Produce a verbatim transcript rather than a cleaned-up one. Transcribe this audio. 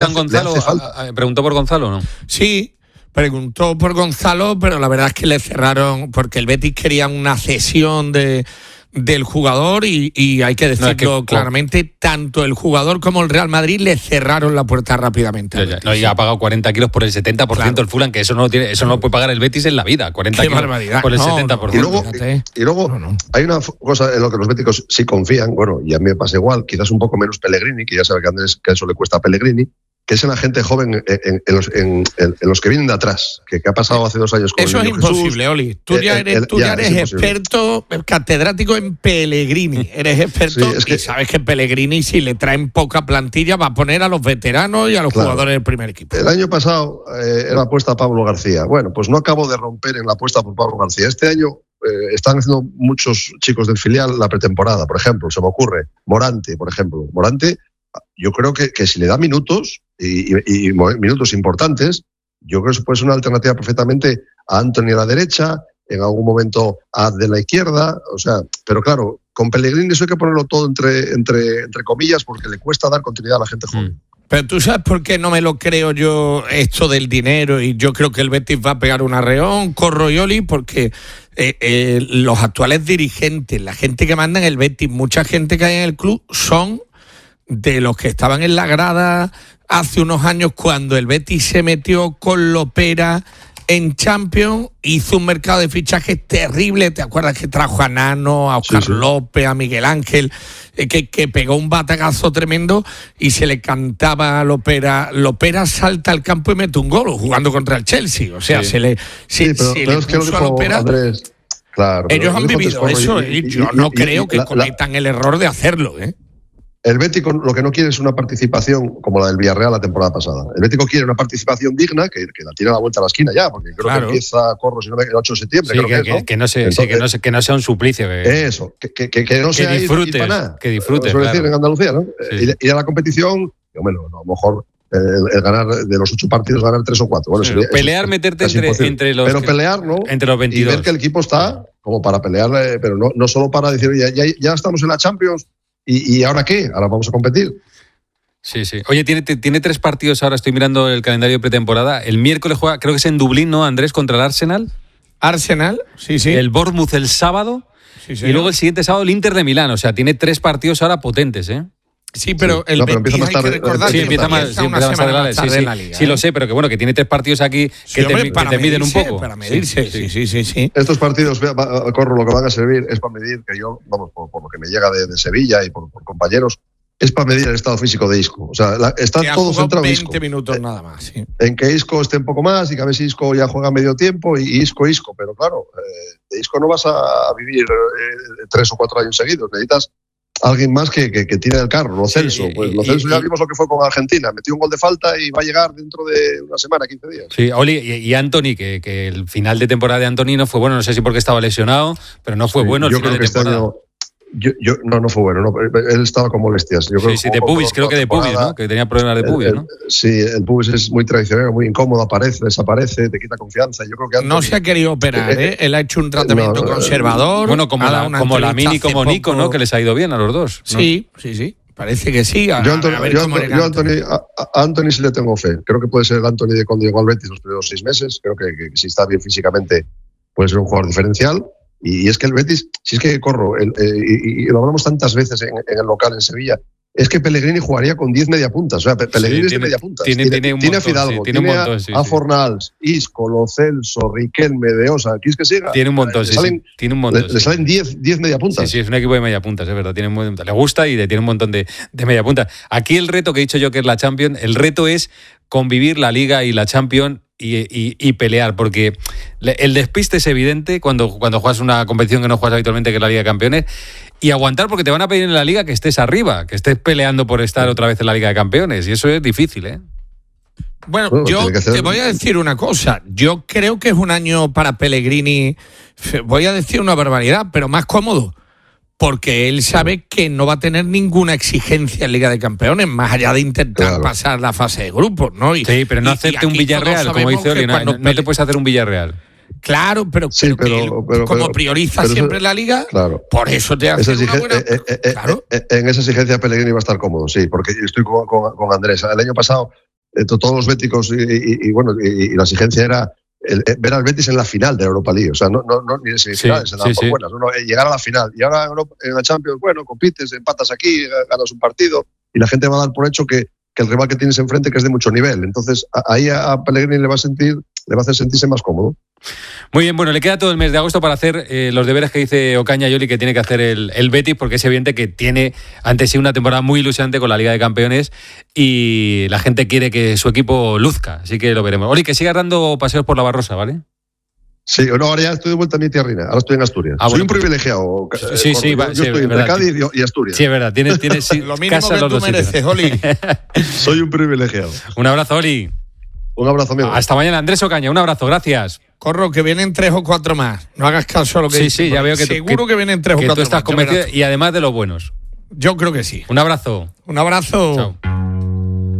Gonzalo, a, a, preguntó por Gonzalo, ¿no? Sí, preguntó por Gonzalo, pero la verdad es que le cerraron, porque el Betis quería una cesión de del jugador y, y hay que decirlo no, es que, claramente, oh. tanto el jugador como el Real Madrid le cerraron la puerta rápidamente. Ya, ya, no, y ha pagado cuarenta kilos por el setenta por ciento claro. el Fulham, que eso no lo tiene, eso no lo puede pagar el Betis en la vida, cuarenta kilos por el no, setenta por ciento. Y luego, y, y luego no, no. hay una cosa en lo que los béticos sí confían, bueno, y a mí me pasa igual, quizás un poco menos Pellegrini, que ya sabe que a Andrés que eso le cuesta a Pellegrini, que es en la gente joven, en, en, en, los, en, en los que vienen de atrás, que, que ha pasado hace dos años con Eso el es imposible, Jesús. Oli. Tú ya eres, el, el, tú ya eres experto, catedrático en Pellegrini. Eres experto sí, es que, y sabes que Pellegrini, si le traen poca plantilla, va a poner a los veteranos y a los claro, jugadores del primer equipo. El año pasado eh, era apuesta a Pablo García. Bueno, pues no acabo de romper en la apuesta por Pablo García. Este año eh, están haciendo muchos chicos del filial la pretemporada. Por ejemplo, se me ocurre Morante, por ejemplo. Morante, yo creo que, que si le da minutos y, y, y minutos importantes, yo creo que puede ser una alternativa perfectamente a Antony a la derecha, en algún momento a de la izquierda, o sea, pero claro, con Pellegrini eso hay que ponerlo todo entre, entre, entre comillas porque le cuesta dar continuidad a la gente joven. Pero tú sabes por qué no me lo creo yo esto del dinero y yo creo que el Betis va a pegar un arreón, Corro y Oli, porque eh, eh, los actuales dirigentes, la gente que manda en el Betis, mucha gente que hay en el club son de los que estaban en la grada hace unos años cuando el Betis se metió con Lopera en Champions, hizo un mercado de fichajes terrible. ¿Te acuerdas que trajo a Nano, a Oscar sí, sí. López, a Miguel Ángel, eh, que, que pegó un batagazo tremendo y se le cantaba a Lopera, Lopera salta al campo y mete un gol jugando contra el Chelsea? O sea, sí. se le, se, sí, pero, se pero le es que puso a Lopera. Andrés, claro, ellos han vivido eso y, y yo y, no y, creo y, que la, cometan la, el error de hacerlo, ¿eh? El Bético lo que no quiere es una participación como la del Villarreal la temporada pasada. El Bético quiere una participación digna que, que la tire a la vuelta a la esquina ya, porque creo claro. que empieza Corro, si no me el ocho de septiembre. Sí, creo que, que, es, ¿no? que, no se, Entonces, sí, que, no se, que no sea un suplicio. Que, eso, que, que, que, que no sea que disfrutes, ir, ir para nada. Que disfrutes, suele claro. decir en Andalucía, ¿no? Sí. Ir, ir a la competición, bueno, a lo mejor el, el ganar de los ocho partidos, ganar tres o cuatro. Bueno, sí, sería, pelear, es, meterte es entre, entre los. Pero que, pelear, ¿no? Entre los veintidós. Y ver que el equipo está como para pelear, pero no, no solo para decir, ya, ya, ya estamos en la Champions. ¿Y, ¿Y ahora qué? Ahora vamos a competir. Sí, sí. Oye, tiene, tiene tres partidos ahora, estoy mirando el calendario de pretemporada. El miércoles juega, creo que es en Dublín, ¿no, Andrés? Contra el Arsenal. Arsenal, sí, sí. El Bournemouth el sábado. Sí, sí, y luego el siguiente sábado el Inter de Milán. O sea, tiene tres partidos ahora potentes, ¿eh? Sí, pero sí. el no, pero Betis hay tarde, que recordar sí, que empieza más, sí, una empieza semana más tarde, sí, sí, la Liga. Sí, ¿eh? lo sé, pero que bueno, que tiene tres partidos aquí que, sí, hombre, te, para que te miden medirse, un poco. Para medirse, sí, sí, sí, sí. sí. Estos partidos, Corro, lo que van a servir es para medir, que yo, vamos, por, por lo que me llega de, de Sevilla y por, por compañeros, es para medir el estado físico de Isco. O sea, la, está que todo centrado en Isco. veinte minutos nada más, sí. En que Isco esté un poco más y que a ver si Isco ya juega medio tiempo y Isco, Isco. Pero claro, eh, de Isco no vas a vivir eh, tres o cuatro años seguidos. Necesitas alguien más que, que, que tire el carro. Lo Celso. Sí, pues Lo Celso ya vimos lo que fue con Argentina. Metió un gol de falta y va a llegar dentro de una semana, quince días. Sí, Oli, y, y Antony, que, que el final de temporada de Antony no fue bueno. No sé si porque estaba lesionado, pero no fue sí, bueno el yo final creo que de temporada. Este año, Yo, yo, no, no fue bueno. No, él estaba con molestias. Yo creo sí, sí, de pubis, creo que de pubis, ¿no? Que tenía problemas de pubis, ¿no? El, el, sí, el pubis es muy traicionero, muy incómodo, aparece, desaparece, te quita confianza. Yo creo que Anthony, no se ha querido operar, ¿eh? Él ha hecho un tratamiento no, no, conservador. Bueno, como la, como la Mini, como Nico, ¿no? Que les ha ido bien a los dos, ¿no? Sí, sí, sí. Parece que sí. A, yo, Anthony, a ver yo, cómo Anthony, yo Anthony, a, a Anthony sí le tengo fe. Creo que puede ser el Anthony de cuando llegó al Betis los primeros seis meses. Creo que, que, que si está bien físicamente puede ser un jugador diferencial. Y es que el Betis, si es que Corro, el, eh, y, y lo hablamos tantas veces en, en el local en Sevilla, es que Pellegrini jugaría con diez mediapuntas. O sea, Pellegrini sí, es tiene, de mediapuntas. Tiene, tiene, tiene, tiene montón, a Fidalgo, sí, tiene, tiene montón, a, sí, a sí. Fornals, Isco, Lo Celso, Riquelme, De Osa. ¿Quieres que siga? Tiene un montón, sí, salen, sí. Tiene un montón. Le, sí. le salen diez mediapuntas. Sí, sí, es un equipo de mediapuntas, es verdad. Tiene un, le gusta y le tiene un montón de, de mediapuntas. Aquí el reto que he dicho yo que es la Champions, el reto es convivir la Liga y la Champions y, y, y pelear, porque el despiste es evidente cuando, cuando juegas una competición que no juegas habitualmente, que es la Liga de Campeones, y aguantar porque te van a pedir en la Liga que estés arriba, que estés peleando por estar otra vez en la Liga de Campeones, y eso es difícil, ¿eh? Bueno, bueno yo hacer... te voy a decir una cosa. Yo creo que es un año para Pellegrini, voy a decir una barbaridad, pero más cómodo, porque él sabe que no va a tener ninguna exigencia en Liga de Campeones, más allá de intentar claro. pasar la fase de grupos, ¿no? Y, sí, pero no hacerte un Villarreal, como dice Oli, no, no, no te puedes hacer un Villarreal. Claro, pero, sí, pero, pero, él, pero como pero, prioriza pero siempre eso, la Liga, claro. por eso te hace una buena... Eh, eh, eh, claro. eh, en esa exigencia Pellegrini va a estar cómodo, sí, porque estoy con, con, con Andrés. El año pasado eh, todos los béticos y, y, y bueno, y, y la exigencia era el, el, ver al Betis en la final de la Europa League, o sea, no, no, no ni en semifinales, sí, se daban sí, por sí. buenas, no, no, llegar a la final. Y ahora en la Champions, bueno, compites, empatas aquí, ganas un partido y la gente va a dar por hecho que, que el rival que tienes enfrente que es de mucho nivel. Entonces ahí a, a Pellegrini le va a sentir, le va a hacer sentirse más cómodo. Muy bien, bueno, le queda todo el mes de agosto para hacer eh, los deberes que dice Ocaña Yoli que tiene que hacer el, el Betis, porque es evidente que tiene ante sí una temporada muy ilusionante con la Liga de Campeones y la gente quiere que su equipo luzca, así que lo veremos. Oli, que sigas dando paseos por la Barrosa, ¿vale? Sí, no, ahora ya estoy de vuelta a mi tierrina, ahora estoy en Asturias. Ah, Soy bueno, un privilegiado. Sí, eh, sí, yo, va, yo sí, estoy entre Cádiz y Asturias. Sí, es verdad, tienes, tienes sí, lo mínimo casa que los tú dos mereces, Oli. Soy un privilegiado. Un abrazo, Oli. Un abrazo, amigo. Hasta mañana, Andrés Ocaña, un abrazo, gracias. Corro, que vienen tres o cuatro más. No hagas caso a lo que Sí, dicen, sí, ya veo que seguro que, que vienen tres que o cuatro tú estás más. convencido y además de los buenos. Yo creo que sí. Un abrazo. Un abrazo. Chao.